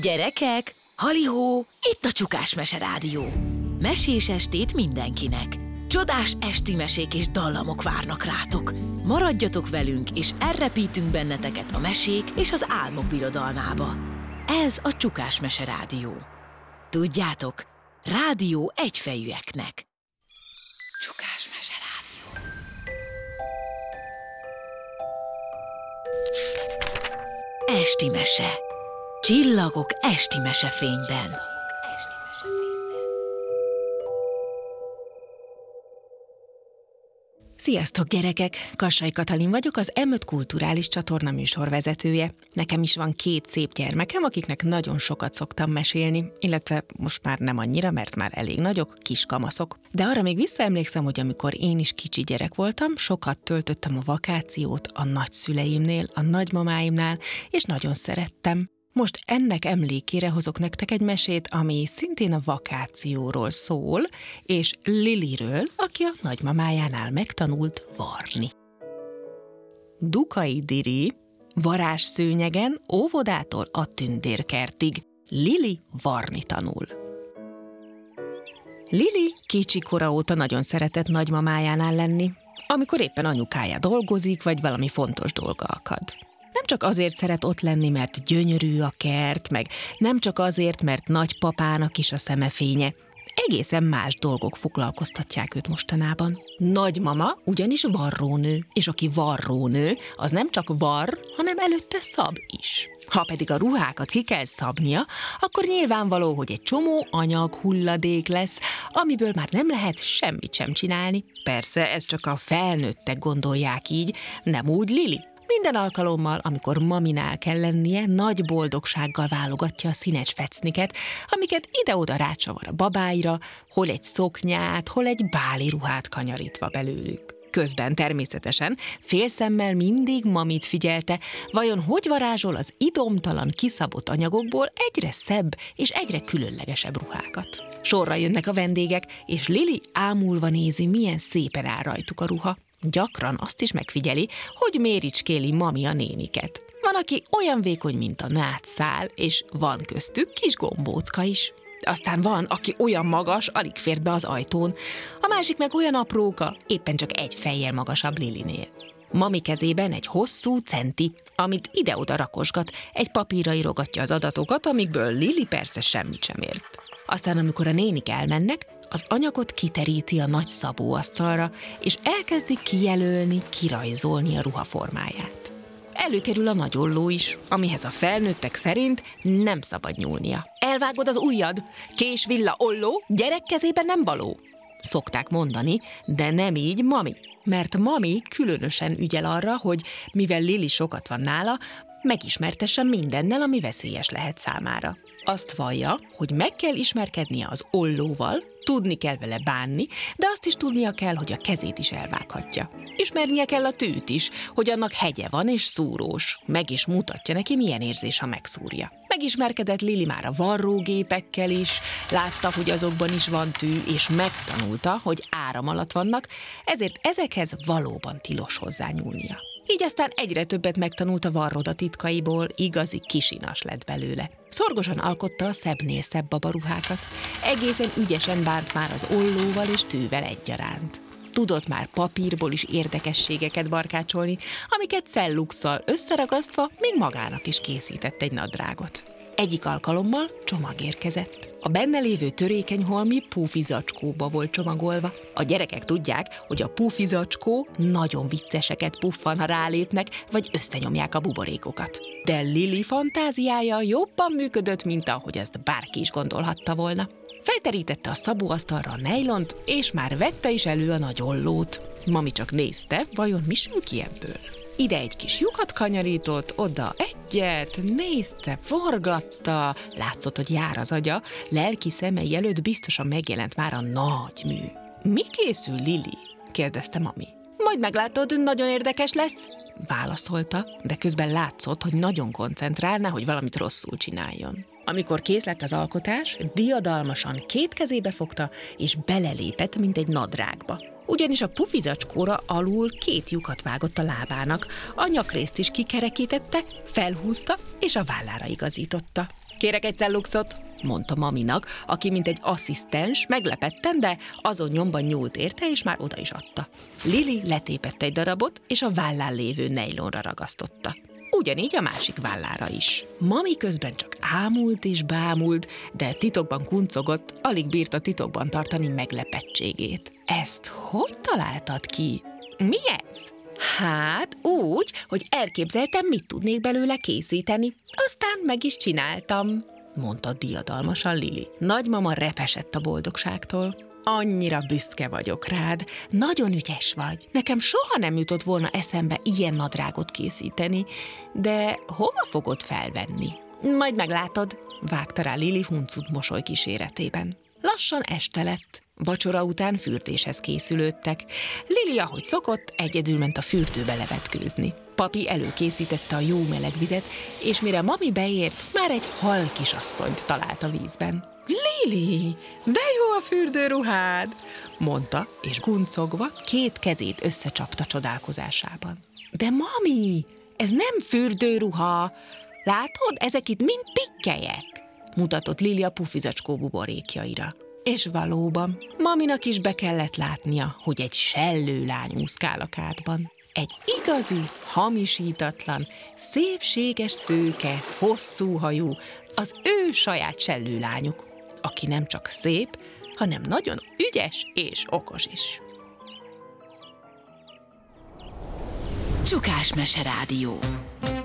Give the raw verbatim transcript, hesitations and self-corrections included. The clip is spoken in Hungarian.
Gyerekek, halihó, itt a Csukás Mese Rádió. Mesés estét mindenkinek. Csodás esti mesék és dallamok várnak rátok. Maradjatok velünk, és elrepítünk benneteket a mesék és az álmok birodalmába. Ez a Csukás Mese Rádió. Tudjátok, rádió egyfejűeknek. Csukás Mese Rádió. Esti mese. Csillagok esti mesefényben. Sziasztok, gyerekek! Kassai Katalin vagyok, az em öt kulturális csatorna műsorvezetője. Nekem is van két szép gyermekem, akiknek nagyon sokat szoktam mesélni, illetve most már nem annyira, mert már elég nagyok, kis kamaszok. De arra még visszaemlékszem, hogy amikor én is kicsi gyerek voltam, sokat töltöttem a vakációt a nagyszüleimnél, a nagymamáimnál, és nagyon szerettem. Most ennek emlékére hozok nektek egy mesét, ami szintén a vakációról szól, és Liliről, aki a nagymamájánál megtanult varni. Dukai Diri, varázsszőnyegen, óvodától a tündérkertig. Lili varni tanul. Lili kicsi kora óta nagyon szeretett nagymamájánál lenni, amikor éppen anyukája dolgozik, vagy valami fontos dolga akad. Nem csak azért szeret ott lenni, mert gyönyörű a kert, meg nem csak azért, mert nagypapának is a szeme fénye. Egészen más dolgok foglalkoztatják őt mostanában. Nagymama ugyanis varrónő, és aki varrónő, az nem csak var, hanem előtte szab is. Ha pedig a ruhákat ki kell szabnia, akkor nyilvánvaló, hogy egy csomó anyag hulladék lesz, amiből már nem lehet semmit sem csinálni. Persze, ez csak a felnőttek gondolják így, nem úgy Lili. Minden alkalommal, amikor maminál kell lennie, nagy boldogsággal válogatja a színes fecniket, amiket ide-oda rácsavar a babáira, hol egy szoknyát, hol egy báli ruhát kanyarítva belőlük. Közben természetesen félszemmel mindig mamit figyelte, vajon hogy varázsol az idomtalan kiszabott anyagokból egyre szebb és egyre különlegesebb ruhákat. Sorra jönnek a vendégek, és Lili ámulva nézi, milyen szépen áll rajtuk a ruha. Gyakran azt is megfigyeli, hogy méricskéli mami a néniket. Van, aki olyan vékony, mint a nátszál, és van köztük kis gombócka is. Aztán van, aki olyan magas, alig fért be az ajtón, a másik meg olyan apróka, éppen csak egy fejjel magasabb Lilinél. Mami kezében egy hosszú centi, amit ide-oda rakosgat, egy papírra írogatja az adatokat, amikből Lili persze semmit sem ért. Aztán, amikor a nénik elmennek, az anyagot kiteríti a nagy szabóasztalra, és elkezdi kijelölni, kirajzolni a ruha formáját. Előkerül a nagy olló is, amihez a felnőttek szerint nem szabad nyúlnia. Elvágod az ujjad, kés, villa, olló, gyerek kezében nem való. Szokták mondani, de nem így mami. Mert mami különösen ügyel arra, hogy mivel Lili sokat van nála, megismertessen mindennel, ami veszélyes lehet számára. Azt vallja, hogy meg kell ismerkednie az ollóval, tudni kell vele bánni, de azt is tudnia kell, hogy a kezét is elvághatja. Ismernie kell a tűt is, hogy annak hegye van és szúrós. Meg is mutatja neki, milyen érzés, ha megszúrja. Megismerkedett Lili már a varrógépekkel is, látta, hogy azokban is van tű, és megtanulta, hogy áram alatt vannak, ezért ezekhez valóban tilos hozzányúlnia. Így aztán egyre többet megtanult a varroda titkaiból, igazi kisinas lett belőle. Szorgosan alkotta a szebbnél szebb babaruhákat. Egészen ügyesen bánt már az ollóval és tűvel egyaránt. Tudott már papírból is érdekességeket barkácsolni, amiket celluxal összeragasztva még magának is készített egy nadrágot. Egyik alkalommal csomag érkezett. A benne lévő törékeny holmi pufi zacskóba volt csomagolva. A gyerekek tudják, hogy a pufi zacskó nagyon vicceseket puffan, ha rálépnek, vagy összenyomják a buborékokat. De Lili fantáziája jobban működött, mint ahogy ezt bárki is gondolhatta volna. Felterítette a szabóasztalra a nejlont, és már vette is elő a nagy ollót. Mami csak nézte, vajon mi sül ki ebből. Ide egy kis lyukat kanyarított, oda egyet, nézte, forgatta, látszott, hogy jár az agya, lelki szemei előtt biztosan megjelent már a nagy mű. Mi készül, Lili? kérdezte mami. Majd meglátod, nagyon érdekes lesz, válaszolta, de közben látszott, hogy nagyon koncentrál, nehogy valamit rosszul csináljon. Amikor kész lett az alkotás, diadalmasan két kezébe fogta, és belelépett, mint egy nadrágba. Ugyanis a pufi zacskóra alul két lyukat vágott a lábának, a nyakrészt is kikerekítette, felhúzta és a vállára igazította. Kérek egy celluxot, mondta maminak, aki mint egy asszisztens meglepetten, de azon nyomban nyúlt érte, és már oda is adta. Lili letépett egy darabot, és a vállán lévő nejlonra ragasztotta. Ugyanígy a másik vállára is. Mami közben csak ámult és bámult, de titokban kuncogott, alig bírta titokban tartani meglepettségét. Ezt hogy találtad ki? Mi ez? Hát úgy, hogy elképzeltem, mit tudnék belőle készíteni. Aztán meg is csináltam, mondta diadalmasan Lili. Nagymama repesett a boldogságtól. Annyira büszke vagyok rád, nagyon ügyes vagy. Nekem soha nem jutott volna eszembe ilyen nadrágot készíteni, de hova fogod felvenni? Majd meglátod, vágta rá Lili huncut mosoly kíséretében. Lassan este lett. Vacsora után fürdéshez készülődtek. Lili, ahogy szokott, egyedül ment a fürdőbe levetkőzni. Papi előkészítette a jó meleg vizet, és mire mami beért, már egy hal kisasszonyt talált a vízben. Lili, de jó a fürdőruhád, mondta, és guncogva két kezét összecsapta csodálkozásában. De mami, ez nem fürdőruha. Látod, ezek itt mind pikkelyek, mutatott Lili a pufizacskó buborékjaira. És valóban, maminak is be kellett látnia, hogy egy sellőlány úszkál a kádban. Egy igazi, hamisítatlan, szépséges szőke, hosszú hajú, az ő saját sellőlányuk, aki nem csak szép, hanem nagyon ügyes és okos is. Csukás Mese Rádió.